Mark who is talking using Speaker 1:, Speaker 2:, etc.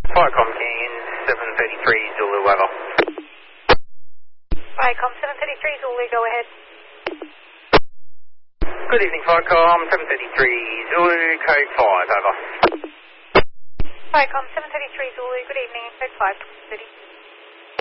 Speaker 1: Firecom King 733 Zulu, over.
Speaker 2: Firecom 733 Zulu, go ahead.
Speaker 1: Good evening, Firecom 733 Zulu, code 5, over.
Speaker 2: Firecom 733 Zulu, good evening, code 5, city.